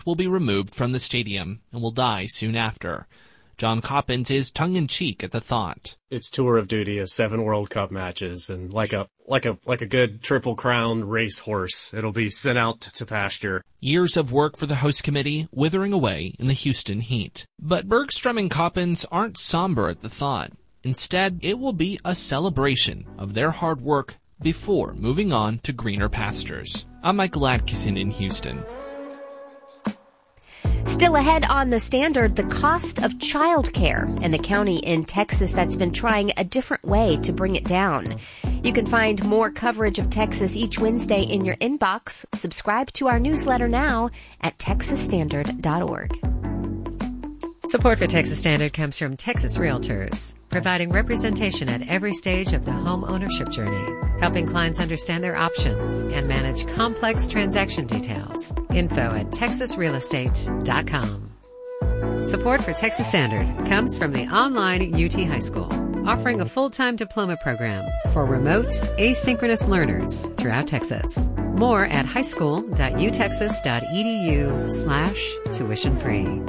will be removed from the stadium and will die soon after. John Coppins is tongue-in-cheek at the thought. It's tour of duty as 7 World Cup matches, and like a good Triple Crown racehorse, it'll be sent out to pasture. Years of work for the host committee withering away in the Houston heat. But Bergstrom and Coppins aren't somber at the thought. Instead, it will be a celebration of their hard work before moving on to greener pastures. I'm Michael Atkinson in Houston. Still ahead on The Standard, the cost of childcare and the county in Texas that's been trying a different way to bring it down. You can find more coverage of Texas each Wednesday in your inbox. Subscribe to our newsletter now at texasstandard.org. Support for Texas Standard comes from Texas Realtors, providing representation at every stage of the home ownership journey, helping clients understand their options and manage complex transaction details. Info at texasrealestate.com. Support for Texas Standard comes from the online UT High School, offering a full-time diploma program for remote, asynchronous learners throughout Texas. More at highschool.utexas.edu/tuition-free.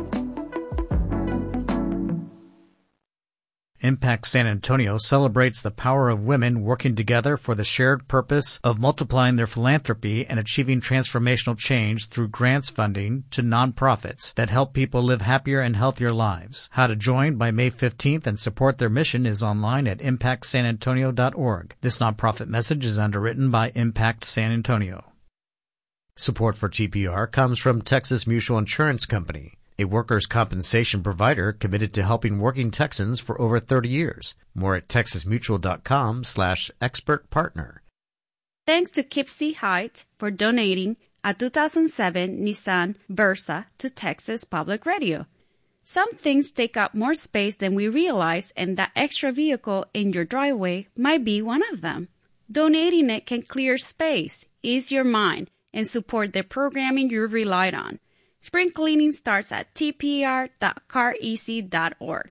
Impact San Antonio celebrates the power of women working together for the shared purpose of multiplying their philanthropy and achieving transformational change through grants funding to nonprofits that help people live happier and healthier lives. How to join by May 15th and support their mission is online at impactsanantonio.org. This nonprofit message is underwritten by Impact San Antonio. Support for TPR comes from Texas Mutual Insurance Company, a workers' compensation provider committed to helping working Texans for over 30 years. More at texasmutual.com/expert partner. Thanks to Kipsey Heights for donating a 2007 Nissan Versa to Texas Public Radio. Some things take up more space than we realize, and that extra vehicle in your driveway might be one of them. Donating it can clear space, ease your mind, and support the programming you've relied on. Spring cleaning starts at tpr.careasy.org.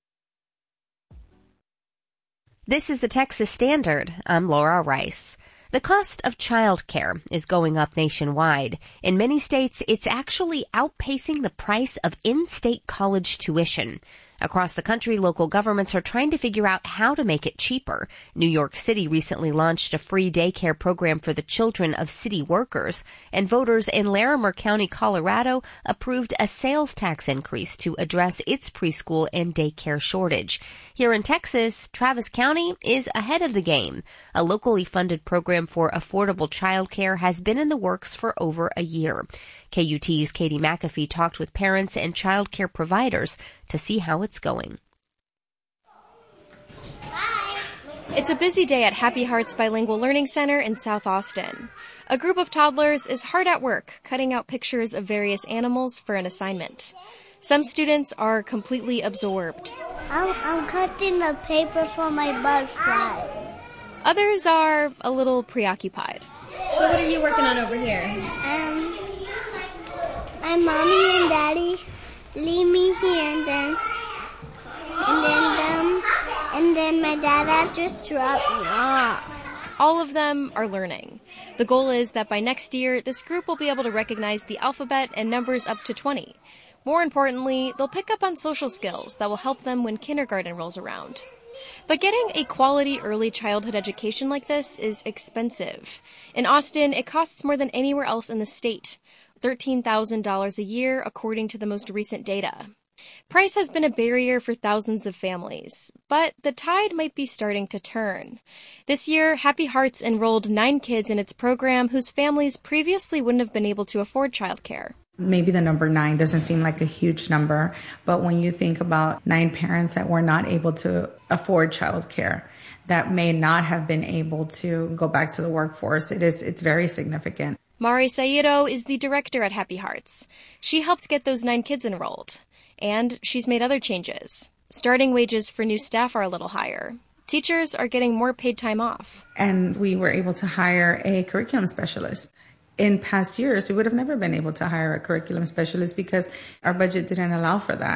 This is the Texas Standard. I'm Laura Rice. The cost of childcare is going up nationwide. In many states, it's actually outpacing the price of in-state college tuition. Across the country, local governments are trying to figure out how to make it cheaper. New York City recently launched a free daycare program for the children of city workers, and voters in Larimer County, Colorado, approved a sales tax increase to address its preschool and daycare shortage. Here in Texas, Travis County is ahead of the game. A locally funded program for affordable childcare has been in the works for over a year. KUT's Katie McAfee talked with parents and child care providers to see how it's going. It's a busy day at Happy Hearts Bilingual Learning Center in South Austin. A group of toddlers is hard at work cutting out pictures of various animals for an assignment. Some students are completely absorbed. I'm cutting the paper for my butterfly. Others are a little preoccupied. So what are you working on over here? My mommy and daddy leave me here, and then my dad just dropped me off. All of them are learning. The goal is that by next year, this group will be able to recognize the alphabet and numbers up to 20. More importantly, they'll pick up on social skills that will help them when kindergarten rolls around. But getting a quality early childhood education like this is expensive. In Austin, it costs more than anywhere else in the state. $13,000 a year, according to the most recent data. Price has been a barrier for thousands of families, but the tide might be starting to turn. This year, Happy Hearts enrolled 9 kids in its program whose families previously wouldn't have been able to afford childcare. Maybe the number 9 doesn't seem like a huge number, but when you think about 9 parents that were not able to afford childcare, that may not have been able to go back to the workforce, it's very significant. Mari Sairo is the director at Happy Hearts. She helped get those 9 kids enrolled. And she's made other changes. Starting wages for new staff are a little higher. Teachers are getting more paid time off. And we were able to hire a curriculum specialist. In past years, we would have never been able to hire a curriculum specialist because our budget didn't allow for that.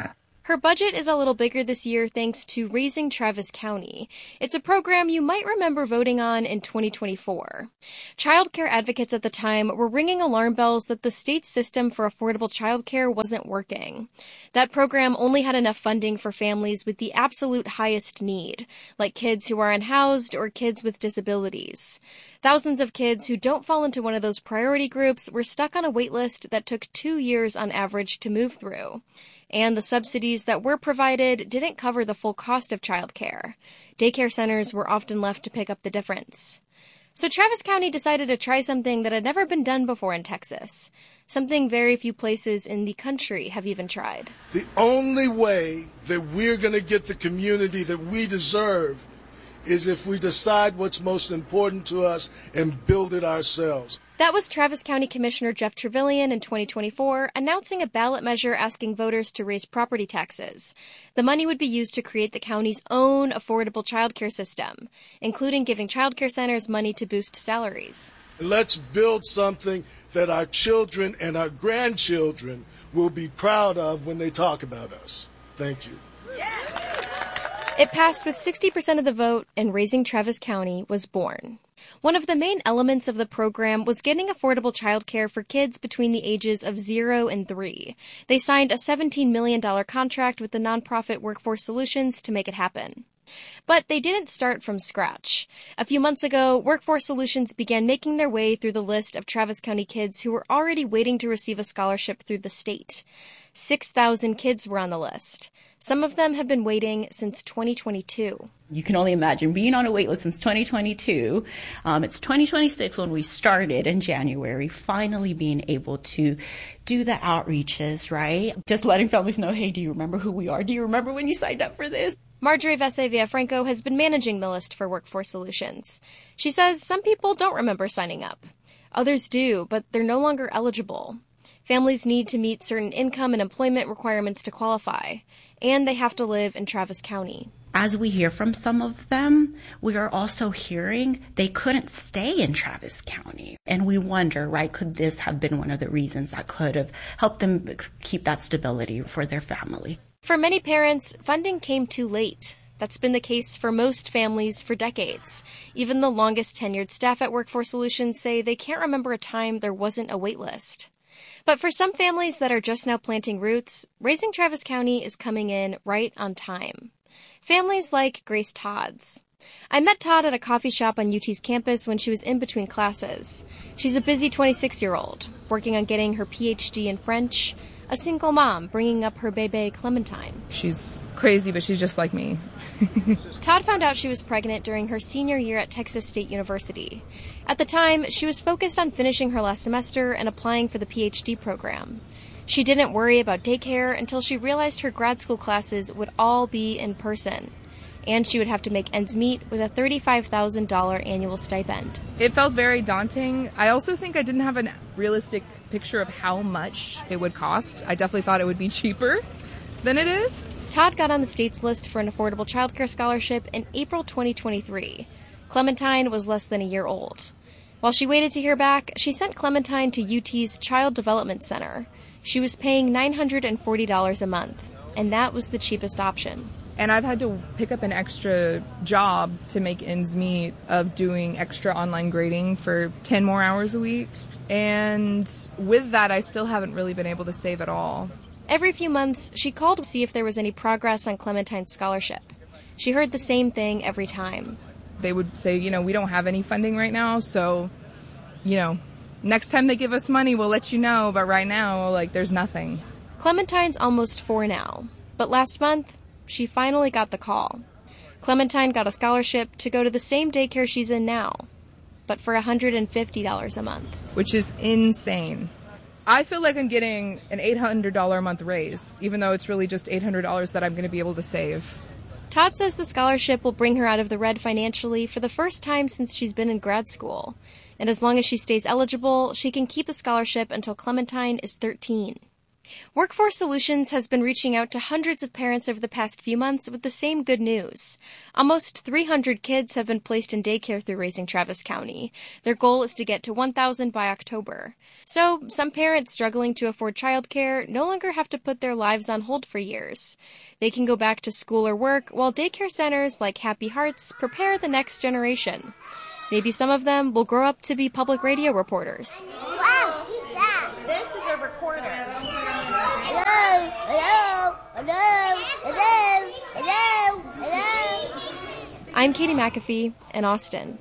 Her budget is a little bigger this year thanks to Raising Travis County. It's a program you might remember voting on in 2024. Childcare advocates at the time were ringing alarm bells that the state's system for affordable childcare wasn't working. That program only had enough funding for families with the absolute highest need, like kids who are unhoused or kids with disabilities. Thousands of kids who don't fall into one of those priority groups were stuck on a wait list that took 2 years on average to move through. And the subsidies that were provided didn't cover the full cost of childcare. Daycare centers were often left to pick up the difference. So Travis County decided to try something that had never been done before in Texas, something very few places in the country have even tried. The only way that we're going to get the community that we deserve is if we decide what's most important to us and build it ourselves. That was Travis County Commissioner Jeff Trevelyan in 2024 announcing a ballot measure asking voters to raise property taxes. The money would be used to create the county's own affordable childcare system, including giving childcare centers money to boost salaries. Let's build something that our children and our grandchildren will be proud of when they talk about us. Thank you. It passed with 60% of the vote, and Raising Travis County was born. One of the main elements of the program was getting affordable childcare for kids between the ages of 0 and 3. They signed a $17 million contract with the nonprofit Workforce Solutions to make it happen. But they didn't start from scratch. A few months ago, Workforce Solutions began making their way through the list of Travis County kids who were already waiting to receive a scholarship through the state. 6,000 kids were on the list. Some of them have been waiting since 2022. You can only imagine being on a wait list since 2022. It's 2026 when we started in January, finally being able to do the outreaches, right? Just letting families know, hey, do you remember who we are? Do you remember when you signed up for this? Marjorie Vesse Villafranco has been managing the list for Workforce Solutions. She says some people don't remember signing up. Others do, but they're no longer eligible. Families need to meet certain income and employment requirements to qualify, and they have to live in Travis County. As we hear from some of them, we are also hearing they couldn't stay in Travis County. And we wonder, right, could this have been one of the reasons that could have helped them keep that stability for their family? For many parents, funding came too late. That's been the case for most families for decades. Even the longest tenured staff at Workforce Solutions say they can't remember a time there wasn't a wait list. But for some families that are just now planting roots, Raising Travis County is coming in right on time. Families like Grace Todd's. I met Todd at a coffee shop on UT's campus when she was in between classes. She's a busy 26-year-old, working on getting her PhD in French, a single mom bringing up her bebe Clementine. She's crazy, but she's just like me. Todd found out she was pregnant during her senior year at Texas State University. At the time, she was focused on finishing her last semester and applying for the PhD program. She didn't worry about daycare until she realized her grad school classes would all be in person, and she would have to make ends meet with a $35,000 annual stipend. It felt very daunting. I also think I didn't have a realistic picture of how much it would cost. I definitely thought it would be cheaper than it is. Todd got on the state's list for an affordable childcare scholarship in April 2023. Clementine was less than a year old. While she waited to hear back, she sent Clementine to UT's Child Development Center. She was paying $940 a month, and that was the cheapest option. And I've had to pick up an extra job to make ends meet of doing extra online grading for 10 more hours a week. And with that, I still haven't really been able to save at all. Every few months, she called to see if there was any progress on Clementine's scholarship. She heard the same thing every time. They would say, we don't have any funding right now, so, next time they give us money, we'll let you know. But right now, there's nothing. Clementine's almost 4 now. But last month, she finally got the call. Clementine got a scholarship to go to the same daycare she's in now, but for $150 a month. Which is insane. I feel like I'm getting an $800 a month raise, even though it's really just $800 that I'm going to be able to save. Todd says the scholarship will bring her out of the red financially for the first time since she's been in grad school. And as long as she stays eligible, she can keep the scholarship until Clementine is 13. Workforce Solutions has been reaching out to hundreds of parents over the past few months with the same good news. Almost 300 kids have been placed in daycare through Raising Travis County. Their goal is to get to 1,000 by October. So, some parents struggling to afford childcare no longer have to put their lives on hold for years. They can go back to school or work while daycare centers like Happy Hearts prepare the next generation. Maybe some of them will grow up to be public radio reporters. Wow, who's that? This is a recorder. Hello, hello, hello, hello, hello, hello. I'm Katie McAfee in Austin.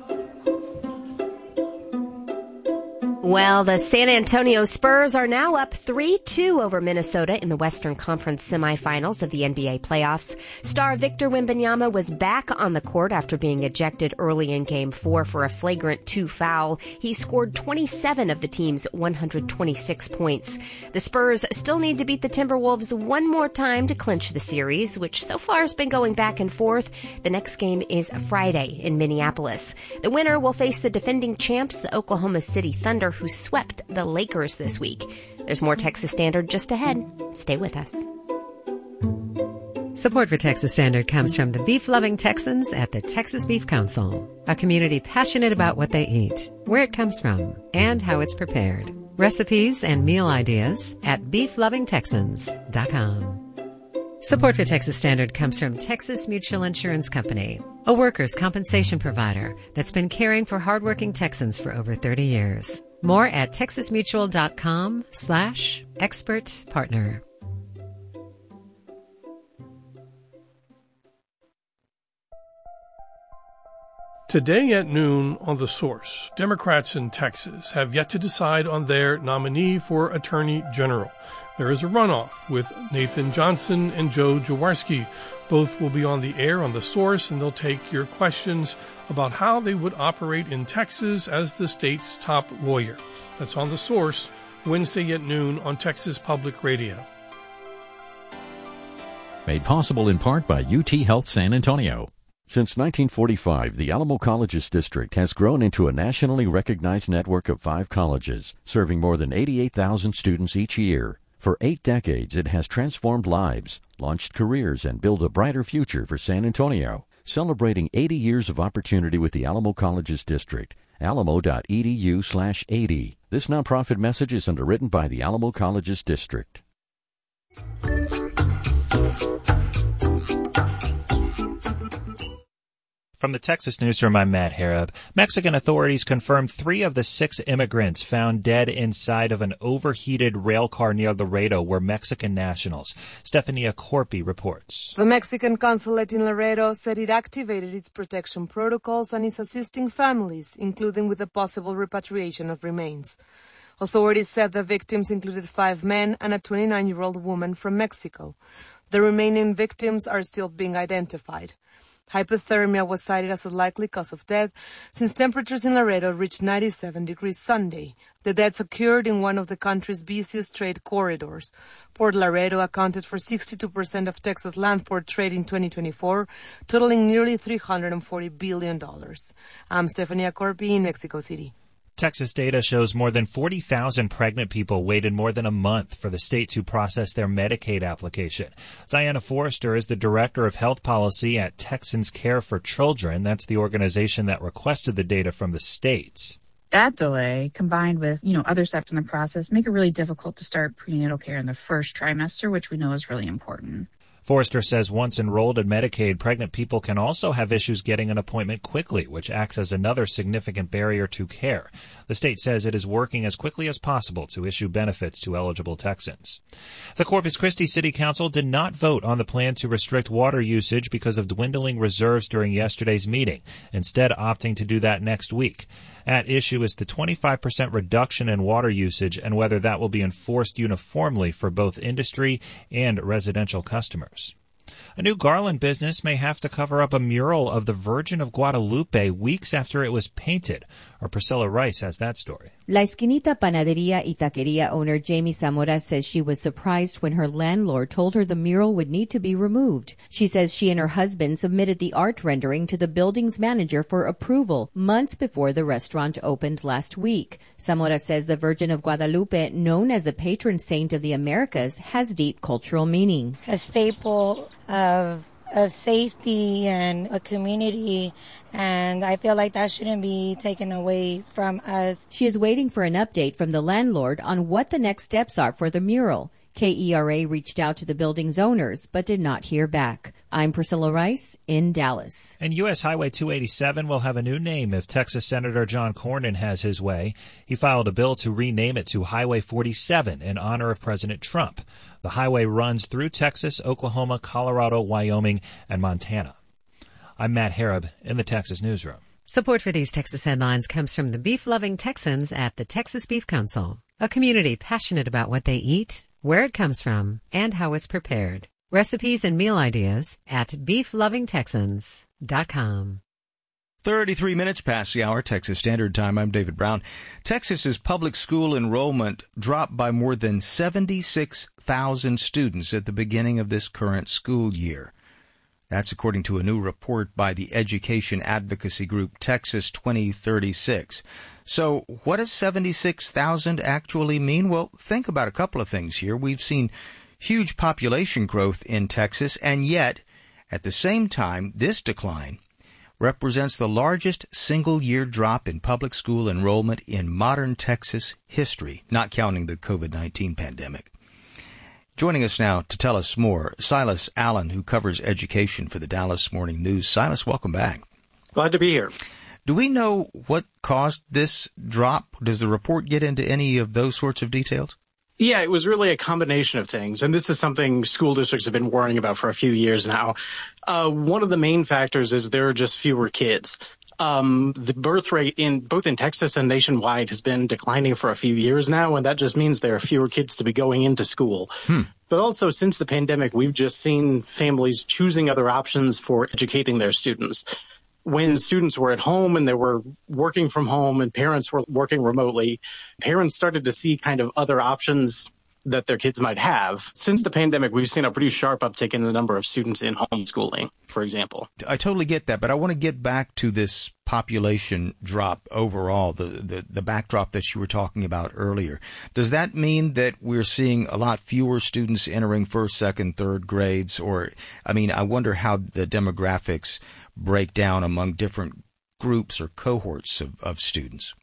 Well, the San Antonio Spurs are now up 3-2 over Minnesota in the Western Conference semifinals of the NBA playoffs. Star Victor Wembanyama was back on the court after being ejected early in Game 4 for a flagrant 2 foul. He scored 27 of the team's 126 points. The Spurs still need to beat the Timberwolves one more time to clinch the series, which so far has been going back and forth. The next game is Friday in Minneapolis. The winner will face the defending champs, the Oklahoma City Thunder, who swept the Lakers this week. There's more Texas Standard just ahead. Stay with us. Support for Texas Standard comes from the beef-loving Texans at the Texas Beef Council, a community passionate about what they eat, where it comes from, and how it's prepared. Recipes and meal ideas at beeflovingtexans.com. Support for Texas Standard comes from Texas Mutual Insurance Company, a workers' compensation provider that's been caring for hardworking Texans for over 30 years. More at texasmutual.com/expert partner. Today at noon on The Source, Democrats in Texas have yet to decide on their nominee for Attorney General. There is a runoff with Nathan Johnson and Joe Jaworski. Both will be on the air on The Source, and they'll take your questions about how they would operate in Texas as the state's top lawyer. That's on The Source, Wednesday at noon on Texas Public Radio. Made possible in part by UT Health San Antonio. Since 1945, the Alamo Colleges District has grown into a nationally recognized network of 5 colleges, serving more than 88,000 students each year. For 8 decades, it has transformed lives, launched careers, and built a brighter future for San Antonio. Celebrating 80 years of opportunity with the Alamo Colleges District. alamo.edu/80. This nonprofit message is underwritten by the Alamo Colleges District. From the Texas Newsroom, I'm Matt Harab. Mexican authorities confirmed 3 of the 6 immigrants found dead inside of an overheated rail car near Laredo were Mexican nationals. Stefania Corpi reports. The Mexican consulate in Laredo said it activated its protection protocols and is assisting families, including with the possible repatriation of remains. Authorities said the victims included 5 men and a 29-year-old woman from Mexico. The remaining victims are still being identified. Hypothermia was cited as a likely cause of death since temperatures in Laredo reached 97 degrees Sunday. The deaths occurred in one of the country's busiest trade corridors. Port Laredo accounted for 62% of Texas land port trade in 2024, totaling nearly $340 billion. I'm Stefania Corpi in Mexico City. Texas data shows more than 40,000 pregnant people waited more than a month for the state to process their Medicaid application. Diana Forrester is the Director of Health Policy at Texans Care for Children. That's the organization that requested the data from the states. That delay, combined with, other steps in the process, make it really difficult to start prenatal care in the first trimester, which we know is really important. Forrester says once enrolled in Medicaid, pregnant people can also have issues getting an appointment quickly, which acts as another significant barrier to care. The state says it is working as quickly as possible to issue benefits to eligible Texans. The Corpus Christi City Council did not vote on the plan to restrict water usage because of dwindling reserves during yesterday's meeting, instead opting to do that next week. At issue is the 25% reduction in water usage and whether that will be enforced uniformly for both industry and residential customers. A new Garland business may have to cover up a mural of the Virgin of Guadalupe weeks after it was painted. Our Priscilla Rice has that story. La Esquinita Panaderia y Taqueria owner Jamie Zamora says she was surprised when her landlord told her the mural would need to be removed. She says she and her husband submitted the art rendering to the building's manager for approval months before the restaurant opened last week. Zamora says the Virgin of Guadalupe, known as the patron saint of the Americas, has deep cultural meaning. A staple of safety and a community, and I feel like that shouldn't be taken away from us. She is waiting for an update from the landlord on what the next steps are for the mural. KERA reached out to the building's owners but did not hear back. I'm Priscilla Rice in Dallas. And U.S. Highway 287 will have a new name if Texas Senator John Cornyn has his way. He filed a bill to rename it to Highway 47 in honor of President Trump. The highway runs through Texas, Oklahoma, Colorado, Wyoming, and Montana. I'm Matt Harab in the Texas Newsroom. Support for these Texas headlines comes from the beef-loving Texans at the Texas Beef Council, a community passionate about what they eat, where it comes from, and how it's prepared. Recipes and meal ideas at beeflovingtexans.com. 33 minutes past the hour, Texas Standard Time. I'm David Brown. Texas's public school enrollment dropped by more than 76,000 students at the beginning of this current school year. That's according to a new report by the education advocacy group Texas 2036. So what does 76,000 actually mean? Well, think about a couple of things here. We've seen huge population growth in Texas, and yet, at the same time, this decline represents the largest single-year drop in public school enrollment in modern Texas history, not counting the COVID-19 pandemic. Joining us now to tell us more, Silas Allen, who covers education for the Dallas Morning News. Silas, welcome back. Glad to be here. Do we know what caused this drop? Does the report get into any of those sorts of details? Yeah, it was really a combination of things, and this is something school districts have been worrying about for a few years now. One of the main factors is there are just fewer kids. The birth rate both in Texas and nationwide has been declining for a few years now, and that just means there are fewer kids to be going into school. But also, since the pandemic, we've just seen families choosing other options for educating their students. When students were at home and they were working from home and parents were working remotely, parents started to see kind of other options that their kids might have. Since the pandemic, we've seen a pretty sharp uptick in the number of students in homeschooling, for example. I totally get that, but I want to get back to this population drop overall, the backdrop that you were talking about earlier. Does that mean that we're seeing a lot fewer students entering first, second, third grades? Or, I mean, I wonder how the demographics break down among different groups or cohorts of students.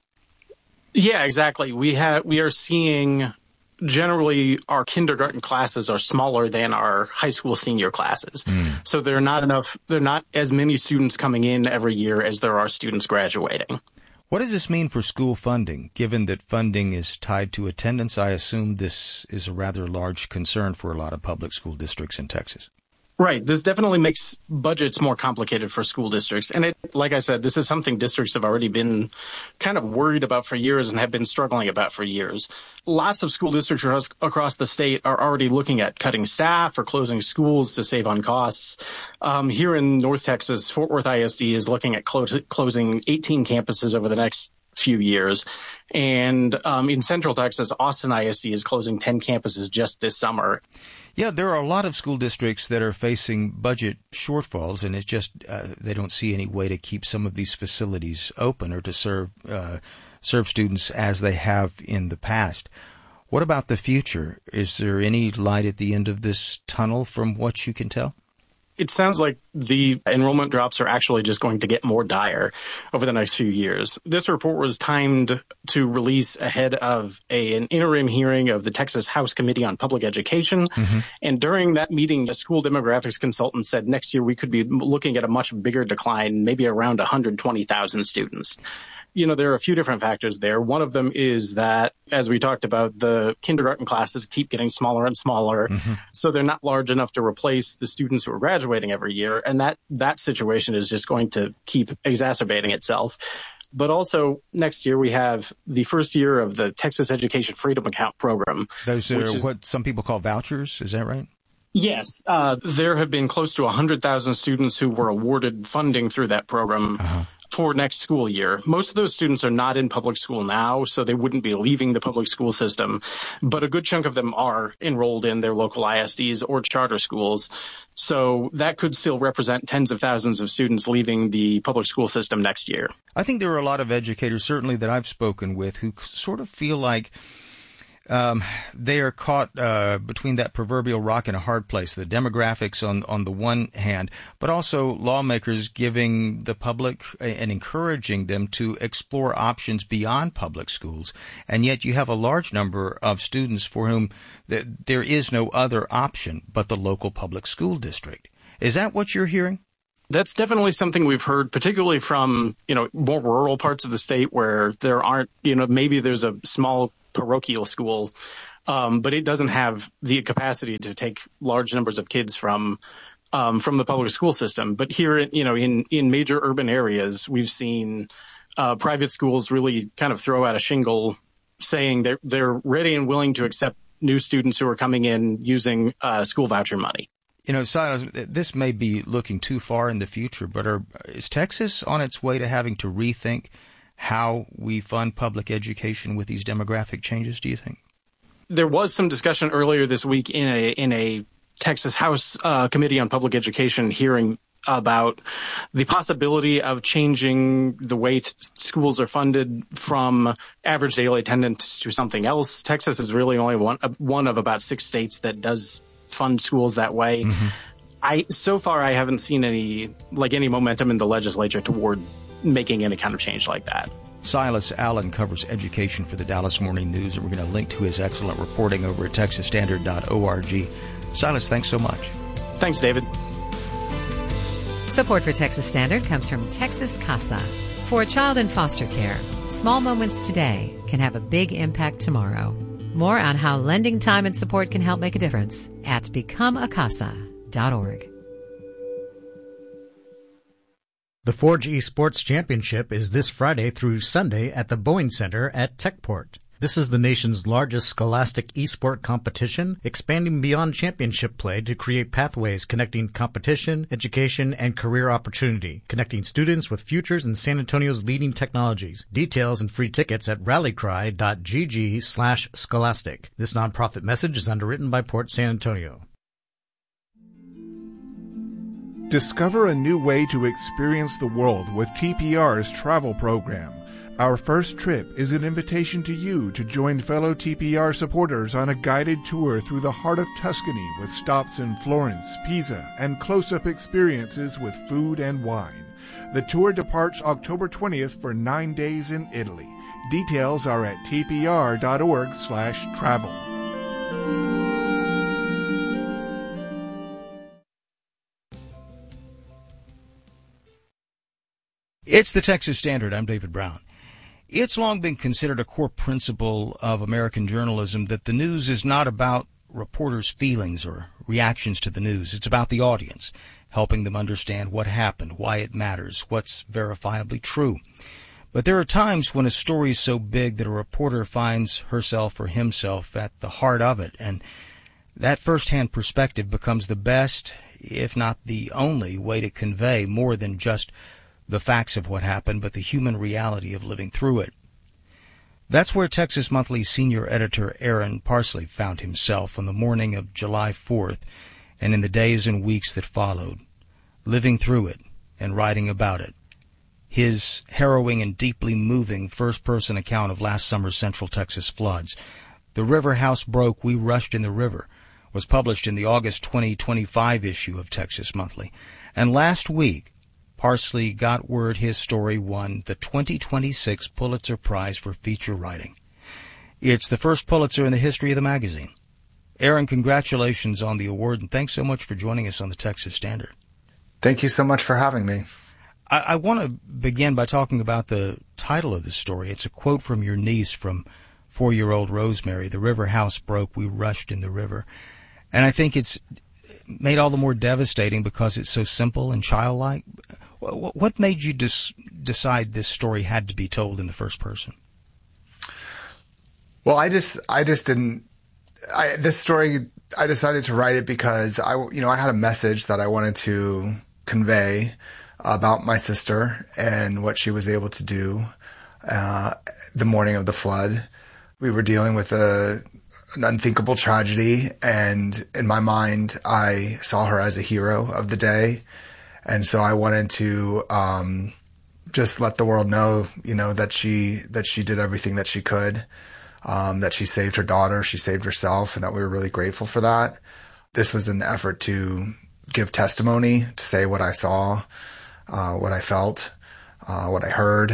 Yeah, exactly. We are seeing generally our kindergarten classes are smaller than our high school senior classes. So there are not as many students coming in every year as there are students graduating. What does this mean for school funding? Given that funding is tied to attendance, I assume this is a rather large concern for a lot of public school districts in Texas. Right. This definitely makes budgets more complicated for school districts. And like I said, this is something districts have already been kind of worried about for years and have been struggling about for years. Lots of school districts across the state are already looking at cutting staff or closing schools to save on costs. Here in North Texas, Fort Worth ISD is looking at closing 18 campuses over the next few years. And in Central Texas, Austin ISD is closing 10 campuses just this summer. Yeah, there are a lot of school districts that are facing budget shortfalls, and it's just they don't see any way to keep some of these facilities open or to serve students as they have in the past. What about the future? Is there any light at the end of this tunnel from what you can tell? It sounds like the enrollment drops are actually just going to get more dire over the next few years. This report was timed to release ahead of an interim hearing of the Texas House Committee on Public Education. And during that meeting, a school demographics consultant said next year we could be looking at a much bigger decline, maybe around 120,000 students. You know, there are a few different factors there. One of them is that, as we talked about, the kindergarten classes keep getting smaller and smaller. So they're not large enough to replace the students who are graduating every year. And that situation is just going to keep exacerbating itself. But also next year we have the first year of the Texas Education Freedom Account program. Those are what some people call vouchers. Is that right? Yes, there have been close to 100,000 students who were awarded funding through that program for next school year. Most of those students are not in public school now, so they wouldn't be leaving the public school system, but a good chunk of them are enrolled in their local ISDs or charter schools. So that could still represent tens of thousands of students leaving the public school system next year. I think there are a lot of educators, certainly that I've spoken with, who sort of feel like they are caught between that proverbial rock and a hard place, the demographics on the one hand, but also lawmakers giving the public and encouraging them to explore options beyond public schools. And yet you have a large number of students for whom there is no other option but the local public school district. Is that what you're hearing? That's definitely something we've heard, particularly from, more rural parts of the state where there aren't, maybe there's a small parochial school, but it doesn't have the capacity to take large numbers of kids from the public school system. But here, in major urban areas, we've seen private schools really kind of throw out a shingle saying they're ready and willing to accept new students who are coming in using school voucher money. Silas, this may be looking too far in the future, but is Texas on its way to having to rethink how we fund public education with these demographic changes, do you think? There was some discussion earlier this week in a Texas House Committee on Public Education hearing about the possibility of changing the way schools are funded from average daily attendance to something else. Texas is really only one of about 6 states that does fund schools that way. So far, I haven't seen any momentum in the legislature toward making any kind of change like that. Silas Allen covers education for the Dallas Morning News, and we're going to link to his excellent reporting over at texasstandard.org. Silas, thanks so much. Thanks, David. Support for Texas Standard comes from Texas CASA. For a child in foster care, small moments today can have a big impact tomorrow. More on how lending time and support can help make a difference at becomeacasa.org. The Forge Esports Championship is this Friday through Sunday at the Boeing Center at Techport. This is the nation's largest scholastic esport competition, expanding beyond championship play to create pathways connecting competition, education, and career opportunity, connecting students with futures in San Antonio's leading technologies. Details and free tickets at rallycry.gg/scholastic. This nonprofit message is underwritten by Port San Antonio. Discover a new way to experience the world with TPR's travel program. Our first trip is an invitation to you to join fellow TPR supporters on a guided tour through the heart of Tuscany with stops in Florence, Pisa, and close-up experiences with food and wine. The tour departs October 20th for 9 days in Italy. Details are at tpr.org/travel. It's the Texas Standard. I'm David Brown. It's long been considered a core principle of American journalism that the news is not about reporters' feelings or reactions to the news. It's about the audience, helping them understand what happened, why it matters, what's verifiably true. But there are times when a story is so big that a reporter finds herself or himself at the heart of it, and that first-hand perspective becomes the best, if not the only, way to convey more than just the facts of what happened, but the human reality of living through it. That's where Texas Monthly senior editor Aaron Parsley found himself on the morning of July 4th and in the days and weeks that followed, living through it and writing about it. His harrowing and deeply moving first-person account of last summer's Central Texas floods, "The River House Broke, We Rushed in the River," was published in the August 2025 issue of Texas Monthly. And last week, Parsley got word his story won the 2026 Pulitzer Prize for feature writing. It's the first Pulitzer in the history of the magazine. Aaron, congratulations on the award, and thanks so much for joining us on the Texas Standard. Thank you so much for having me. I want to begin by talking about the title of the story. It's a quote from your niece, from 4-year-old Rosemary. "The river house broke, we rushed in the river." And I think it's made all the more devastating because it's so simple and childlike. What made you decide this story had to be told in the first person? Well, I just didn't. This story I decided to write it because I had a message that I wanted to convey about my sister and what she was able to do the morning of the flood. We were dealing with an unthinkable tragedy, and in my mind, I saw her as a hero of the day. And so I wanted to just let the world know, that she did everything that she could, that she saved her daughter, she saved herself, and that we were really grateful for that. This was an effort to give testimony, to say what I saw, what I felt, what I heard,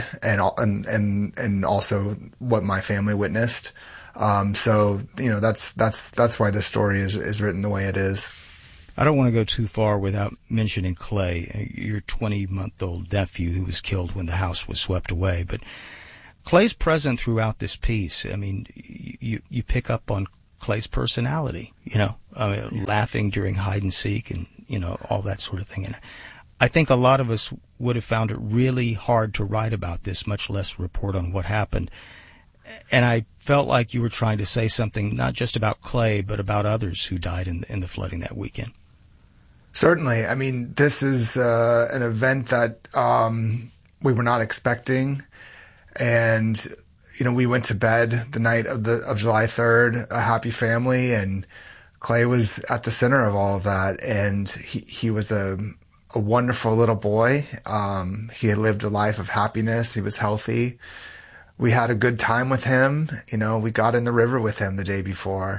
and also what my family witnessed. So that's why this story is written the way it is. I don't want to go too far without mentioning Clay, your 20-month-old nephew who was killed when the house was swept away. But Clay's present throughout this piece. I mean, you pick up on Clay's personality, laughing during hide and seek and, all that sort of thing. And I think a lot of us would have found it really hard to write about this, much less report on what happened. And I felt like you were trying to say something not just about Clay, but about others who died in the flooding that weekend. Certainly. I mean, this is an event that we were not expecting. And, we went to bed the night of July 3rd, a happy family, and Clay was at the center of all of that. And he was a wonderful little boy. He had lived a life of happiness. He was healthy. We had a good time with him. We got in the river with him the day before.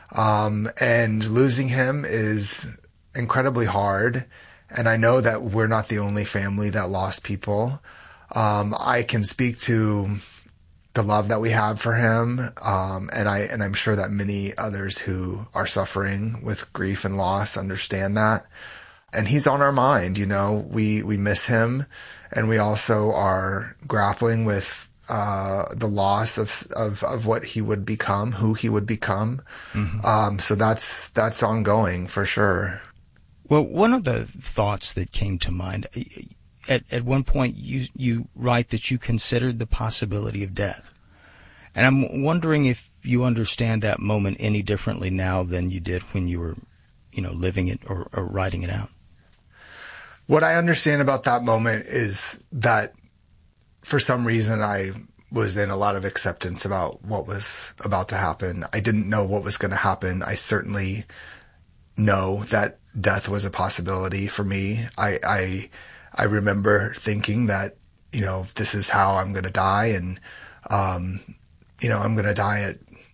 And losing him is incredibly hard. And I know that we're not the only family that lost people. I can speak to the love that we have for him. And I'm sure that many others who are suffering with grief and loss understand that. And he's on our mind, we miss him, and we also are grappling with the loss of what he would become, who he would become. Mm-hmm. So that's ongoing for sure. Well, one of the thoughts that came to mind, at one point you write that you considered the possibility of death. And I'm wondering if you understand that moment any differently now than you did when you were, living it or writing it out. What I understand about that moment is that for some reason I was in a lot of acceptance about what was about to happen. I didn't know what was going to happen. I certainly know that death was a possibility for me. I remember thinking that, this is how I'm going to die. And, I'm going to die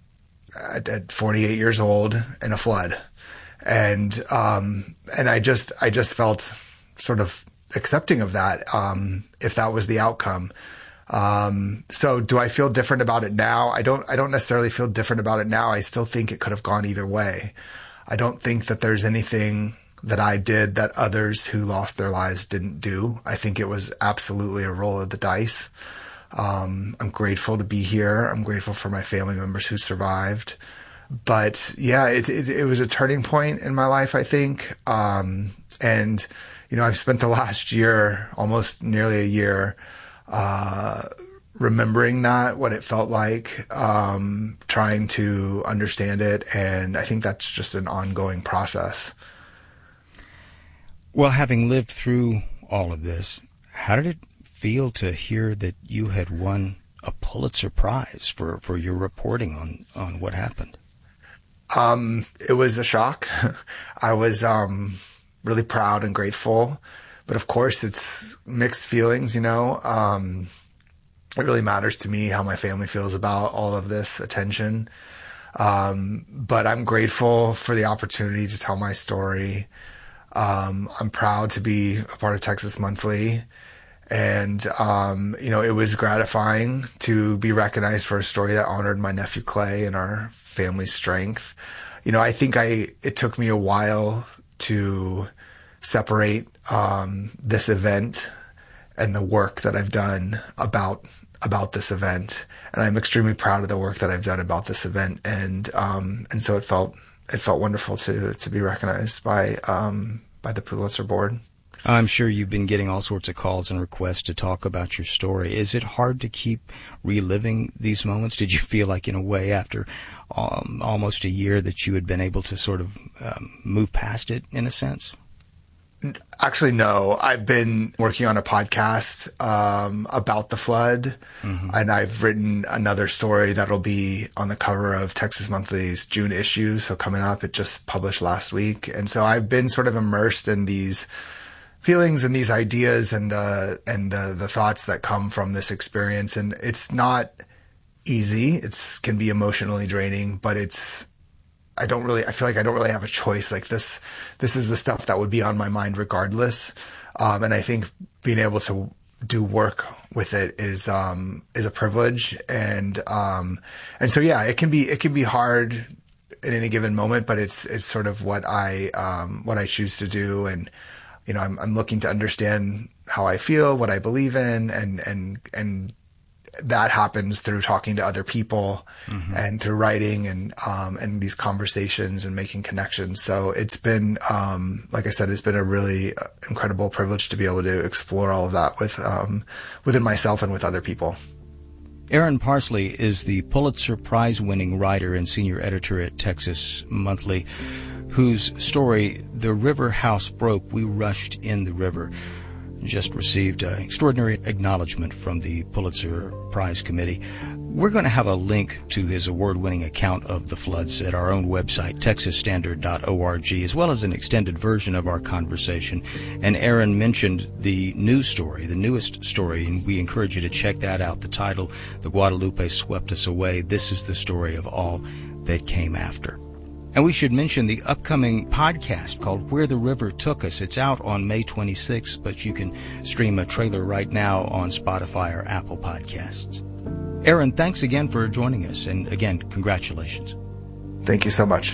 at 48 years old in a flood. And I just felt sort of accepting of that, if that was the outcome. So do I feel different about it now? I don't necessarily feel different about it now. I still think it could have gone either way. I don't think that there's anything that I did that others who lost their lives didn't do. I think it was absolutely a roll of the dice. I'm grateful to be here. I'm grateful for my family members who survived. But yeah, it was a turning point in my life, I think. And I've spent the last year, almost nearly a year, remembering that, what it felt like, trying to understand it. And I think that's just an ongoing process. Well, having lived through all of this, how did it feel to hear that you had won a Pulitzer Prize for your reporting on what happened? It was a shock. I was really proud and grateful. But of course, it's mixed feelings, It really matters to me how my family feels about all of this attention. But I'm grateful for the opportunity to tell my story. I'm proud to be a part of Texas Monthly. And, it was gratifying to be recognized for a story that honored my nephew Clay and our family's strength. I think it took me a while to separate this event and the work that I've done about this event. And I'm extremely proud of the work that I've done about this event. And so it felt wonderful to be recognized by the Pulitzer Board. I'm sure you've been getting all sorts of calls and requests to talk about your story. Is it hard to keep reliving these moments? Did you feel like, in a way, after almost a year, that you had been able to sort of move past it, in a sense? Actually, no. I've been working on a podcast about the flood, and I've written another story that'll be on the cover of Texas Monthly's June issue. So coming up, it just published last week. And so I've been sort of immersed in these feelings and these ideas and the thoughts that come from this experience. And it's not easy. It can be emotionally draining, but I feel like I don't really have a choice. Like this is the stuff that would be on my mind regardless. And I think being able to do work with it is a privilege. And so, yeah, it can be hard in any given moment, but it's sort of what I choose to do. And, you know, I'm looking to understand how I feel, what I believe in, and that happens through talking to other people and through writing and these conversations and making connections. So it's been, like I said, it's been a really incredible privilege to be able to explore all of that within myself and with other people. Aaron Parsley is the Pulitzer Prize-winning writer and senior editor at Texas Monthly, whose story, The River House Broke, We Rushed in the River, just received extraordinary acknowledgement from the Pulitzer Prize Committee. We're going to have a link to his award-winning account of the floods at our own website, texasstandard.org, as well as an extended version of our conversation. And Aaron mentioned the news story, the newest story, and we encourage you to check that out. The title, The Guadalupe Swept Us Away. This is the story of all that came after. And we should mention the upcoming podcast called Where the River Took Us. It's out on May 26th, but you can stream a trailer right now on Spotify or Apple Podcasts. Aaron, thanks again for joining us. And again, congratulations. Thank you so much.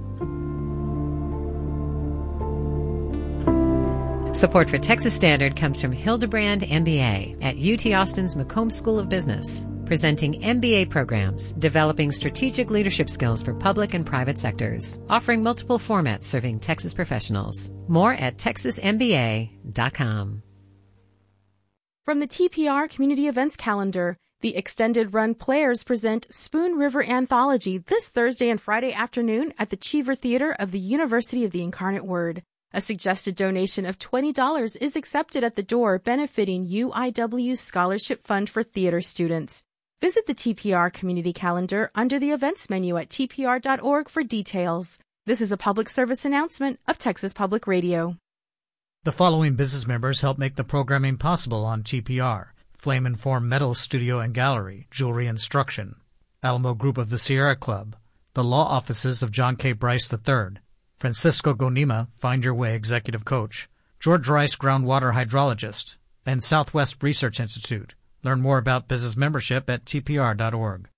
Support for Texas Standard comes from Hildebrand MBA at UT Austin's McCombs School of Business, presenting MBA programs, developing strategic leadership skills for public and private sectors, offering multiple formats serving Texas professionals. More at texasmba.com. From the TPR Community Events Calendar, the Extended Run Players present Spoon River Anthology this Thursday and Friday afternoon at the Cheever Theater of the University of the Incarnate Word. A suggested donation of $20 is accepted at the door, benefiting UIW's Scholarship Fund for Theater Students. Visit the TPR Community Calendar under the events menu at tpr.org for details. This is a public service announcement of Texas Public Radio. The following business members help make the programming possible on TPR. Flame Informed Metal Studio and Gallery, Jewelry Instruction, Alamo Group of the Sierra Club, the law offices of John K. Bryce III, Francisco Gonima, Find Your Way Executive Coach, George Rice Groundwater Hydrologist, and Southwest Research Institute. Learn more about business membership at tpr.org.